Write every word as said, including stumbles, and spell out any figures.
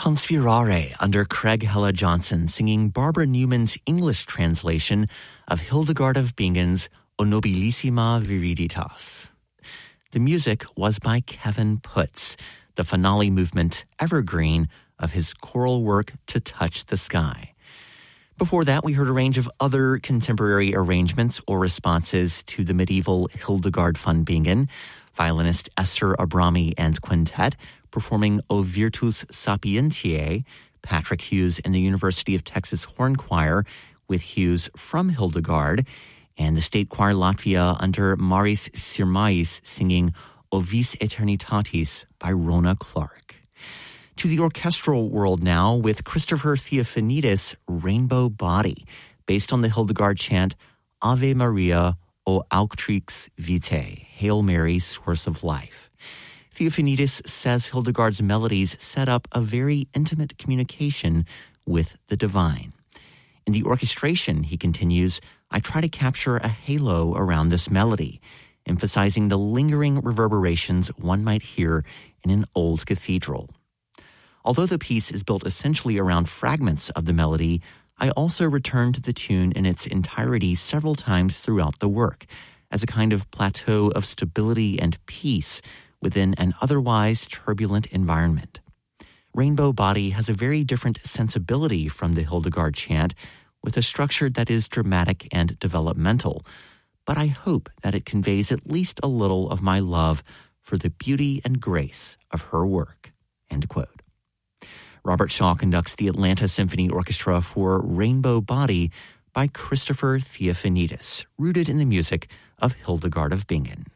Conspirare under Craig Hella Johnson singing Barbara Newman's English translation of Hildegard of Bingen's O Nobilissima Viriditas. The music was by Kevin Putz, the finale movement evergreen of his choral work To Touch the Sky. Before that, we heard a range of other contemporary arrangements or responses to the medieval Hildegard von Bingen, violinist Esther Abrami and Quintet, performing O Virtus Sapientiae, Patrick Hughes and the University of Texas Horn Choir with Hughes from Hildegard, and the State Choir Latvia under Maris Sirmais singing O Vis Eternitatis by Rona Clark. To the orchestral world now with Christopher Theophanidis' Rainbow Body, based on the Hildegard chant Ave Maria, O Auctrix Vitae, Hail Mary, Source of Life. Theophanidis says Hildegard's melodies set up a very intimate communication with the divine. In the orchestration, he continues, I try to capture a halo around this melody, emphasizing the lingering reverberations one might hear in an old cathedral. Although the piece is built essentially around fragments of the melody, I also return to the tune in its entirety several times throughout the work, as a kind of plateau of stability and peace within an otherwise turbulent environment. Rainbow Body has a very different sensibility from the Hildegard chant, with a structure that is dramatic and developmental, but I hope that it conveys at least a little of my love for the beauty and grace of her work. End quote. Robert Shaw conducts the Atlanta Symphony Orchestra for Rainbow Body by Christopher Theophanidis, rooted in the music of Hildegard of Bingen.